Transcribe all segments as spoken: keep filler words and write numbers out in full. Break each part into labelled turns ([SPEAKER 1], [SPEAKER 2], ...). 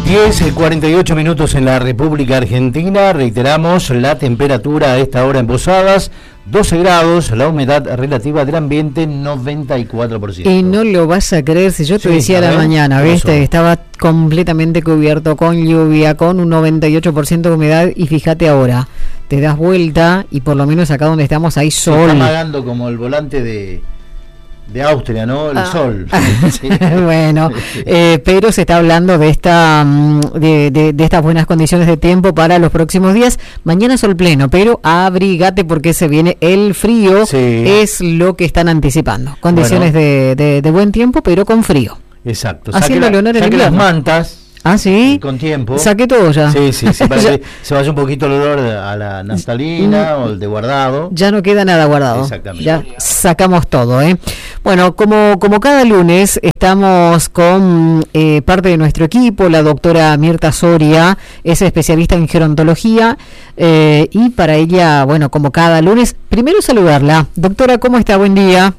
[SPEAKER 1] diez, cuarenta y ocho minutos en la República Argentina. Reiteramos la temperatura a esta hora en Posadas, doce grados, la humedad relativa del ambiente noventa y cuatro por ciento.
[SPEAKER 2] Y no lo vas a creer si yo te sí, decía a la mañana, ¿viste? Estaba completamente cubierto con lluvia, con un noventa y ocho por ciento de humedad, y fíjate ahora, te das vuelta y por lo menos acá donde estamos hay sol.
[SPEAKER 1] Se está amagando como el volante de... de Austria, ¿no? El ah. sol. Sí.
[SPEAKER 2] Bueno, eh, pero se está hablando de esta de, de, de estas buenas condiciones de tiempo para los próximos días. Mañana sol pleno, pero abrigate porque se viene el frío. Sí. Es lo que están anticipando. Condiciones bueno. de, de, de buen tiempo, pero con frío.
[SPEAKER 1] Exacto.
[SPEAKER 2] Haciéndole honor en
[SPEAKER 1] las mantas.
[SPEAKER 2] Ah, sí.
[SPEAKER 1] Con tiempo.
[SPEAKER 2] Saqué todo ya.
[SPEAKER 1] Sí, sí, se, parece, se vaya un poquito el olor a la naftalina mm. o el de guardado.
[SPEAKER 2] Ya no queda nada guardado.
[SPEAKER 1] Exactamente.
[SPEAKER 2] Ya sacamos todo, ¿eh? Bueno, como, como cada lunes estamos con eh, parte de nuestro equipo, la doctora Mirta Soria, es especialista en gerontología, eh, y para ella, bueno, como cada lunes, primero saludarla. Doctora, ¿cómo está? Buen día.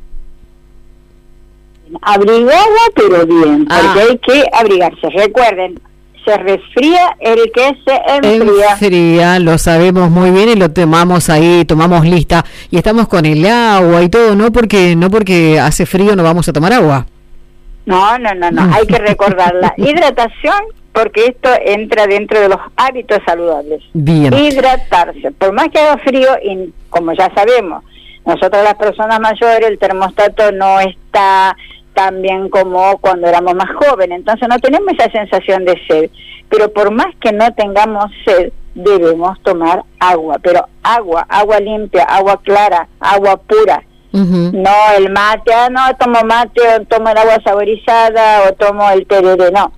[SPEAKER 3] Abrigada pero bien, porque ah. hay que abrigarse. Recuerden, se resfría el que se enfría.
[SPEAKER 2] Enfría, lo sabemos muy bien y lo tomamos ahí, tomamos lista. Y estamos con el agua y todo, no porque no porque hace frío no vamos a tomar agua.
[SPEAKER 3] No, no, no, no. Hay que recordar la hidratación, porque esto entra dentro de los hábitos saludables.
[SPEAKER 2] Bien.
[SPEAKER 3] Hidratarse, por más que haga frío, y como ya sabemos, nosotros las personas mayores, el termostato no está tan bien como cuando éramos más jóvenes, entonces no tenemos esa sensación de sed, pero por más que no tengamos sed, debemos tomar agua, pero agua, agua limpia, agua clara, agua pura, uh-huh. no el mate, ah, no tomo mate, o tomo el agua saborizada, o tomo el tereré, no,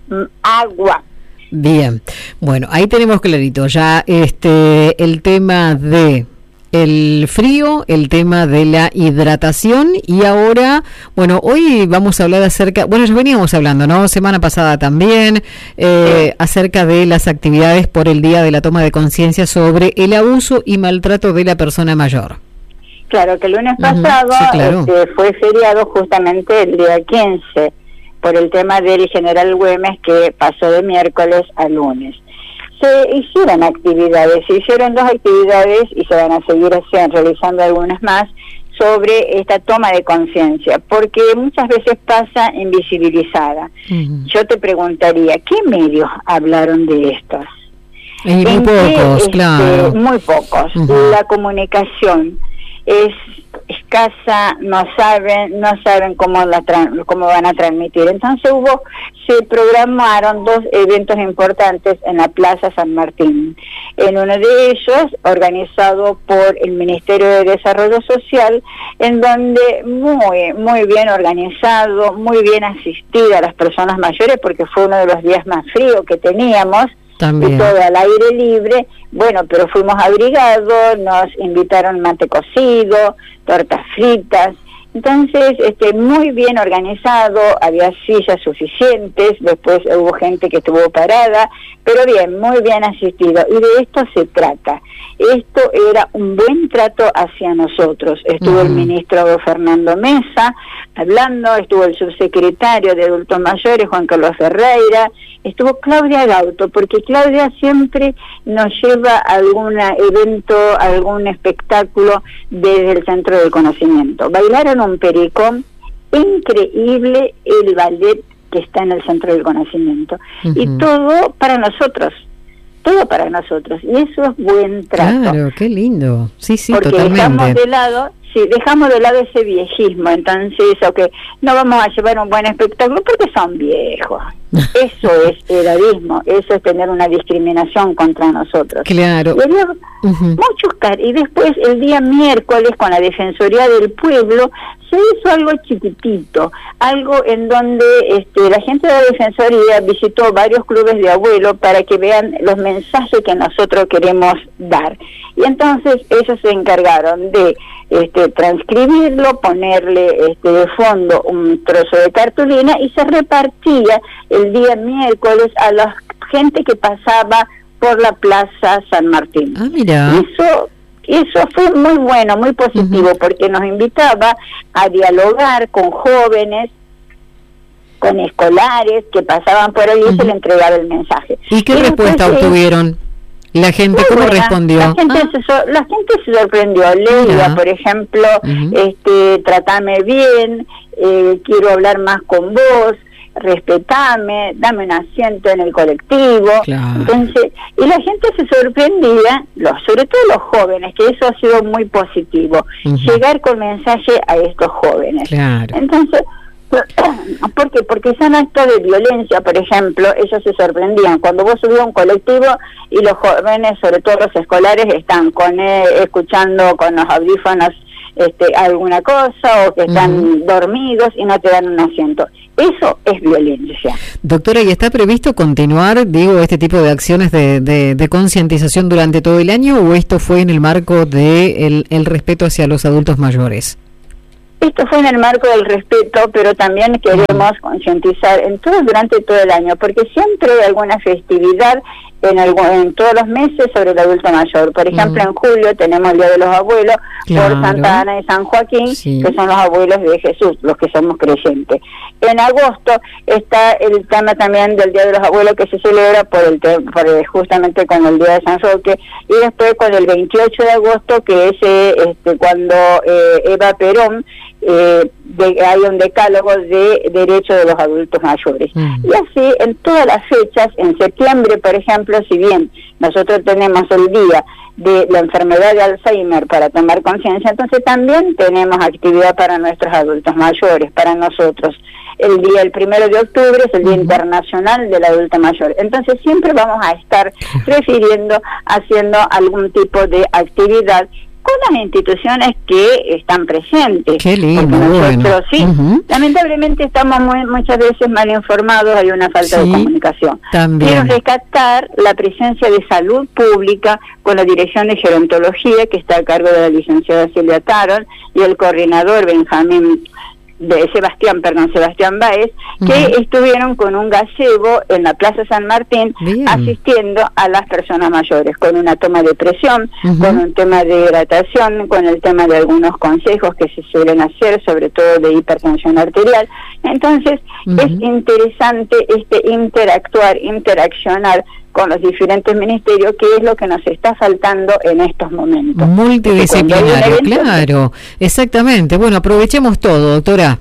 [SPEAKER 3] agua.
[SPEAKER 2] Bien, bueno, ahí tenemos clarito ya este el tema de el frío, el tema de la hidratación, y ahora, bueno, hoy vamos a hablar acerca, bueno, ya veníamos hablando, ¿no? Semana pasada también, eh, sí. acerca de las actividades por el Día de la Toma de Conciencia sobre el abuso y maltrato de la persona mayor.
[SPEAKER 3] Claro, que el lunes pasado uh-huh. sí, claro. este, fue feriado justamente el día quince, por el tema del General Güemes, que pasó de miércoles a lunes. Se hicieron actividades, se hicieron dos actividades y se van a seguir haciendo, realizando algunas más sobre esta toma de conciencia, porque muchas veces pasa invisibilizada. Uh-huh. Yo te preguntaría, ¿qué medios hablaron de estos?
[SPEAKER 2] Y muy pocos,
[SPEAKER 3] este,
[SPEAKER 2] claro.
[SPEAKER 3] Muy pocos. Uh-huh. La comunicación es escasa, no saben, no saben cómo la tra- cómo van a transmitir. Entonces hubo, se programaron dos eventos importantes en la Plaza San Martín. En uno de ellos, organizado por el Ministerio de Desarrollo Social, en donde muy, muy bien organizado, muy bien asistida a las personas mayores, porque fue uno de los días más fríos que teníamos. También. Y todo al aire libre, bueno, pero fuimos abrigados, nos invitaron mate cocido, tortas fritas, entonces este muy bien organizado, había sillas suficientes, después hubo gente que estuvo parada, pero bien, muy bien asistido, y de esto se trata. Esto era un buen trato hacia nosotros. Estuvo uh-huh. el ministro Fernando Mesa hablando, estuvo el subsecretario de Adultos Mayores, Juan Carlos Ferreira, estuvo Claudia Gauto, porque Claudia siempre nos lleva a algún evento, a algún espectáculo desde el Centro del Conocimiento. Bailaron un pericón increíble, el ballet que está en el Centro del Conocimiento, uh-huh. y todo para nosotros. Todo para nosotros, y eso es buen trato.
[SPEAKER 2] Claro, qué lindo. Sí, sí,
[SPEAKER 3] porque
[SPEAKER 2] totalmente.
[SPEAKER 3] dejamos de lado, sí, dejamos de lado ese viejismo, entonces, o que no vamos a llevar un buen espectáculo porque son viejos. Eso es edadismo, eso es tener una discriminación contra nosotros.
[SPEAKER 2] Claro.
[SPEAKER 3] Y había uh-huh. muchos car y después el día miércoles con la Defensoría del Pueblo se hizo algo chiquitito, algo en donde este, la gente de la Defensoría visitó varios clubes de abuelos para que vean los mensajes que nosotros queremos dar. Y entonces ellos se encargaron de este, transcribirlo, ponerle este, de fondo un trozo de cartulina y se repartía el día miércoles a la gente que pasaba por la Plaza San Martín.
[SPEAKER 2] Ah, mira.
[SPEAKER 3] Eso, eso fue muy bueno, muy positivo, uh-huh. porque nos invitaba a dialogar con jóvenes con escolares que pasaban por ahí y uh-huh. se le entregaba el mensaje.
[SPEAKER 2] ¿Y qué y respuesta entonces, obtuvieron? La gente, ¿cómo buena. respondió?
[SPEAKER 3] La gente,
[SPEAKER 2] ah.
[SPEAKER 3] se, la gente se sorprendió. Leía, yeah. por ejemplo, uh-huh. este, tratame bien, eh, quiero hablar más con vos, respetame, dame un asiento en el colectivo. Claro. Entonces, y la gente se sorprendía, los, sobre todo los jóvenes, que eso ha sido muy positivo, uh-huh. llegar con mensaje a estos jóvenes. Claro. Entonces, ¿por qué? Porque son actos de violencia, por ejemplo, ellos se sorprendían cuando vos subías a un colectivo y los jóvenes, sobre todo los escolares, están con eh, escuchando con los audífonos este, alguna cosa o que están uh-huh. dormidos y no te dan un asiento. Eso es violencia.
[SPEAKER 2] Doctora, ¿y está previsto continuar, digo, este tipo de acciones de, de, de concientización durante todo el año o esto fue en el marco de el, el respeto hacia los adultos mayores?
[SPEAKER 3] Esto fue en el marco del respeto, pero también queremos concientizar en todo durante todo el año, porque siempre hay alguna festividad en, algún, en todos los meses sobre el adulto mayor. Por ejemplo, uh-huh. en julio tenemos el Día de los Abuelos, claro. por Santa Ana y San Joaquín, sí. que son los abuelos de Jesús, los que somos creyentes. En agosto está el tema también del Día de los Abuelos, que se celebra por el por, justamente con el Día de San Roque, y después con el veintiocho de agosto, que es eh, este, cuando eh, Eva Perón Eh, de, hay un decálogo de derechos de los adultos mayores. Mm. Y así en todas las fechas, en septiembre, por ejemplo, si bien nosotros tenemos el día de la enfermedad de Alzheimer para tomar conciencia, entonces también tenemos actividad para nuestros adultos mayores, para nosotros. El día, el primero de octubre, es el Día mm. Internacional del Adulto Mayor. Entonces siempre vamos a estar refiriendo, haciendo algún tipo de actividad con las instituciones que están presentes.
[SPEAKER 2] Qué lindo,
[SPEAKER 3] nosotros,
[SPEAKER 2] bueno.
[SPEAKER 3] sí,
[SPEAKER 2] uh-huh.
[SPEAKER 3] lamentablemente estamos muy, muchas veces mal informados, hay una falta sí, de comunicación.
[SPEAKER 2] También.
[SPEAKER 3] Quiero rescatar la presencia de salud pública con la dirección de gerontología, que está a cargo de la licenciada Silvia Taron, y el coordinador Benjamín de Sebastián, perdón, Sebastián Báez, uh-huh. que estuvieron con un gazebo en la Plaza San Martín, bien. asistiendo a las personas mayores, con una toma de presión, uh-huh. con un tema de hidratación, con el tema de algunos consejos que se suelen hacer, sobre todo de hipertensión arterial. Entonces, uh-huh. es interesante este interactuar, interaccionar con los diferentes ministerios, que es lo que nos está faltando en estos momentos.
[SPEAKER 2] Multidisciplinario, claro, exactamente. Bueno, aprovechemos todo, doctora.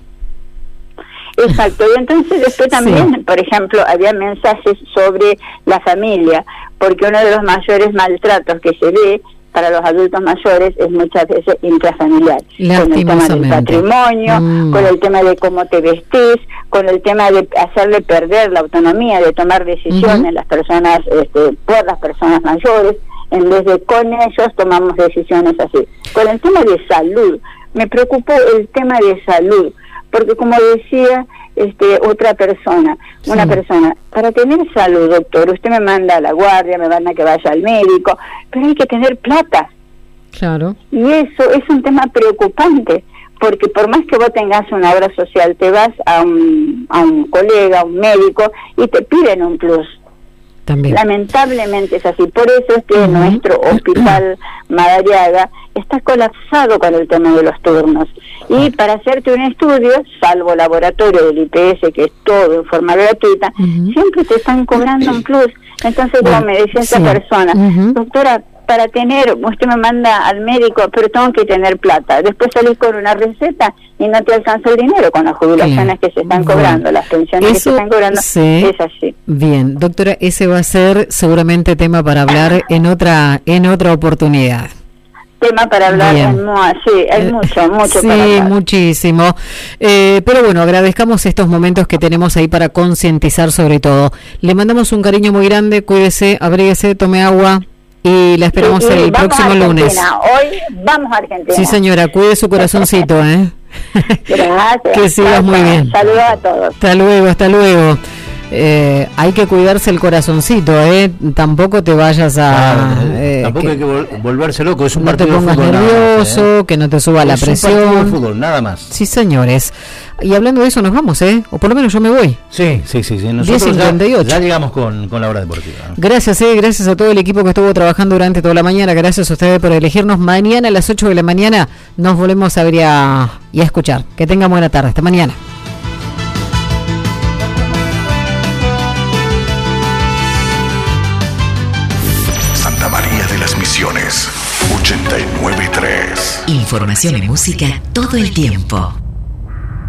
[SPEAKER 3] Exacto, y entonces después también, sí. por ejemplo, había mensajes sobre la familia, porque uno de los mayores maltratos que se ve para los adultos mayores es muchas veces intrafamiliar, con el tema del patrimonio, mm. con el tema de cómo te vestís, con el tema de hacerle perder la autonomía de tomar decisiones uh-huh. las personas, este, por las personas mayores, en vez de con ellos tomamos decisiones así. Con el tema de salud, me preocupó el tema de salud, porque como decía este otra persona, sí. una persona, para tener salud, doctor, usted me manda a la guardia, me manda que vaya al médico, pero hay que tener plata.
[SPEAKER 2] Claro.
[SPEAKER 3] Y eso es un tema preocupante, porque por más que vos tengas una obra social, te vas a un, a un colega, a un médico, y te piden un plus.
[SPEAKER 2] También.
[SPEAKER 3] Lamentablemente es así, por eso es que uh-huh. nuestro hospital Madariaga está colapsado con el tema de los turnos, y para hacerte un estudio, salvo laboratorio del I P S, que es todo en forma gratuita, uh-huh. siempre te están cobrando un plus. Entonces, bueno, como me decía esa sí. persona, uh-huh. doctora, para tener, usted me manda al médico, pero tengo que tener plata. Después salís con una receta y no te alcanza el dinero con las jubilaciones sí. que se están cobrando, bueno, las pensiones
[SPEAKER 2] eso,
[SPEAKER 3] que se están cobrando.
[SPEAKER 2] Sí.
[SPEAKER 3] Es así.
[SPEAKER 2] Bien, doctora, ese va a ser seguramente tema para hablar en otra en otra oportunidad.
[SPEAKER 3] Tema para hablar, en, sí, hay mucho, mucho
[SPEAKER 2] sí,
[SPEAKER 3] para hablar.
[SPEAKER 2] Muchísimo. Eh, pero bueno, agradezcamos estos momentos que tenemos ahí para concientizar sobre todo. Le mandamos un cariño muy grande, cuídese, abríguese, tome agua. Y la esperamos sí, el próximo lunes.
[SPEAKER 3] Hoy vamos a Argentina.
[SPEAKER 2] Sí, señora, cuide su corazoncito, ¿eh?
[SPEAKER 3] Gracias.
[SPEAKER 2] Que sigas muy bien.
[SPEAKER 3] Saludos a todos.
[SPEAKER 2] Hasta luego, hasta luego. Eh, hay que cuidarse el corazoncito, ¿eh? Tampoco te vayas a...
[SPEAKER 1] Ah,
[SPEAKER 2] eh,
[SPEAKER 1] tampoco
[SPEAKER 2] que,
[SPEAKER 1] hay que vol- volverse loco, es un
[SPEAKER 2] no
[SPEAKER 1] partido
[SPEAKER 2] te pongas
[SPEAKER 1] de fútbol
[SPEAKER 2] nervioso,
[SPEAKER 1] nada más, ¿eh?
[SPEAKER 2] que no te suba
[SPEAKER 1] es
[SPEAKER 2] la presión.
[SPEAKER 1] Es un partido de fútbol, nada más.
[SPEAKER 2] Sí, señores. Y hablando de eso nos vamos, ¿eh? O por lo menos yo me voy.
[SPEAKER 1] Sí, sí, sí. sí. Nosotros
[SPEAKER 2] diez cincuenta y ocho.
[SPEAKER 1] Ya, ya llegamos con, con la hora deportiva.
[SPEAKER 2] Gracias, eh, gracias a todo el equipo que estuvo trabajando durante toda la mañana. Gracias a ustedes por elegirnos. Mañana a las ocho de la mañana nos volvemos a ver y a, y a escuchar. Que tengan buena tarde. Hasta mañana.
[SPEAKER 4] Estaciones ochenta y nueve punto tres.
[SPEAKER 5] Información y música todo el tiempo.